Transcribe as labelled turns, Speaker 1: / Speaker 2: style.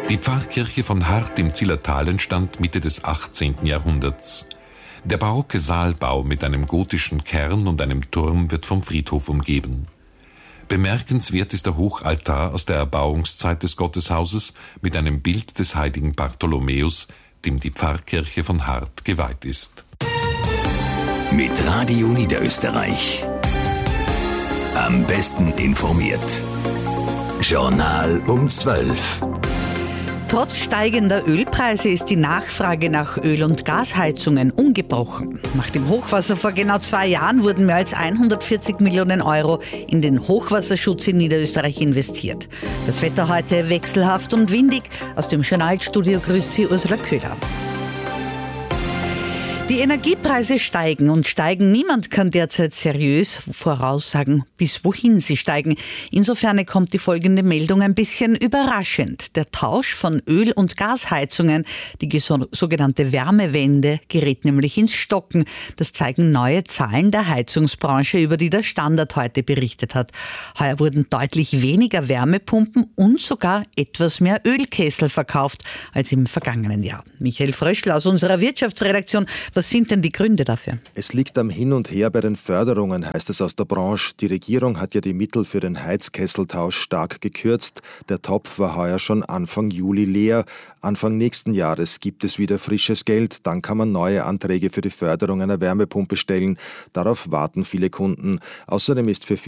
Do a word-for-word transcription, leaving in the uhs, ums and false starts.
Speaker 1: Die Pfarrkirche von Hart im Zillertal entstand Mitte des achtzehnten Jahrhunderts. Der barocke Saalbau mit einem gotischen Kern und einem Turm wird vom Friedhof umgeben. Bemerkenswert ist der Hochaltar aus der Erbauungszeit des Gotteshauses mit einem Bild des heiligen Bartholomäus, dem die Pfarrkirche von Hart geweiht ist.
Speaker 2: Mit Radio Niederösterreich. Am besten informiert. Journal um zwölf.
Speaker 3: Trotz steigender Ölpreise ist die Nachfrage nach Öl- und Gasheizungen ungebrochen. Nach dem Hochwasser vor genau zwei Jahren wurden mehr als hundertvierzig Millionen Euro in den Hochwasserschutz in Niederösterreich investiert. Das Wetter heute wechselhaft und windig. Aus dem Journalstudio grüßt Sie Ursula Köhler. Die Energiepreise steigen und steigen. Niemand kann derzeit seriös voraussagen, bis wohin sie steigen. Insofern kommt die folgende Meldung ein bisschen überraschend. Der Tausch von Öl- und Gasheizungen, die sogenannte Wärmewende, gerät nämlich ins Stocken. Das zeigen neue Zahlen der Heizungsbranche, über die der Standard heute berichtet hat. Heuer wurden deutlich weniger Wärmepumpen und sogar etwas mehr Ölkessel verkauft als im vergangenen Jahr. Michael Fröschl aus unserer Wirtschaftsredaktion. Was sind denn die Gründe dafür?
Speaker 4: Es liegt am Hin und Her bei den Förderungen, heißt es aus der Branche. Die Regierung hat ja die Mittel für den Heizkesseltausch stark gekürzt. Der Topf war heuer schon Anfang Juli leer. Anfang nächsten Jahres gibt es wieder frisches Geld. Dann kann man neue Anträge für die Förderung einer Wärmepumpe stellen. Darauf warten viele Kunden. Außerdem ist für